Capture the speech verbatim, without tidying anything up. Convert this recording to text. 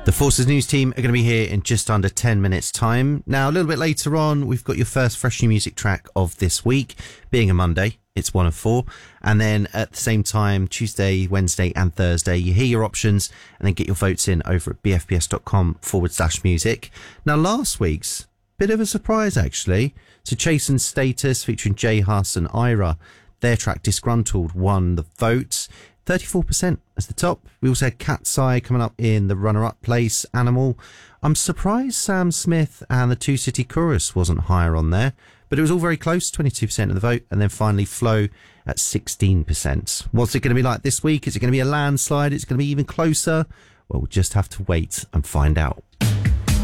The Forces News team are going to be here in just under ten minutes time. Now, a little bit later on, we've got your first fresh new music track of this week. Being a Monday, it's one of four. And then at the same time, Tuesday, Wednesday and Thursday, you hear your options and then get your votes in over at bfps.com forward slash music. Now, last week's bit of a surprise, actually. So Chase and Status featuring Jay Huss and Ira, their track Disgruntled won the votes. thirty-four percent as the top. We also had Cat's Eye coming up in the runner-up place, Animal. I'm surprised Sam Smith and the Two City Chorus wasn't higher on there, but it was all very close, twenty-two percent of the vote, and then finally Flow at sixteen percent. What's it going to be like this week? Is it going to be a landslide? Is it going to be even closer? Well, we'll just have to wait and find out.